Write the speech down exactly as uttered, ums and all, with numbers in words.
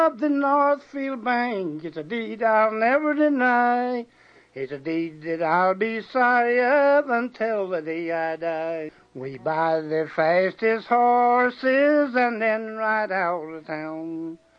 Up the Northfield Bank, it's a deed I'll never deny. It's a deed that I'll be sorry of until the day I die. We buy the fastest horses and then ride out of town.